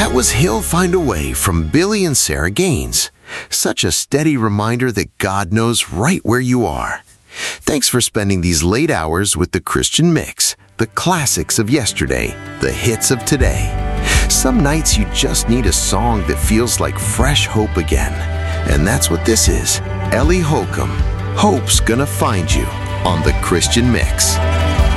That was He'll Find a Way from Billy and Sarah Gaines. Such a steady reminder that God knows right where you are. Thanks for spending these late hours with the Christian Mix, the classics of yesterday, the hits of today. Some nights you just need a song that feels like fresh hope again. And that's what this is. Ellie Holcomb, Hope's Gonna Find You on the Christian Mix.